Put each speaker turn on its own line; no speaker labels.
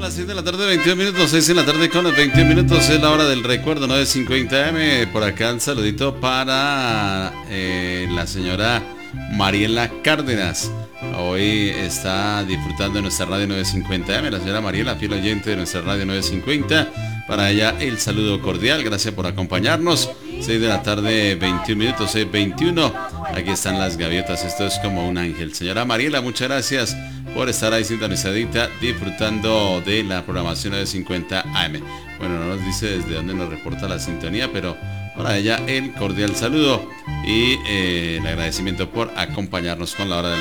las 6 de la tarde, 21 minutos, 6 de la tarde con los 21 minutos, es la hora del recuerdo, 9:50 AM. Por acá un saludito para la señora Mariela Cárdenas. Hoy está disfrutando de nuestra radio 950 AM, la señora Mariela, fiel oyente de nuestra radio 950. Para ella el saludo cordial, gracias por acompañarnos. 6 de la tarde, 21 minutos, 6:21. Aquí están las gaviotas, esto es como un ángel. Señora Mariela, muchas gracias por estar ahí sintonizadita, disfrutando de la programación de 50 AM. Bueno, no nos dice desde dónde nos reporta la sintonía, pero para ella el cordial saludo y el agradecimiento por acompañarnos con la hora del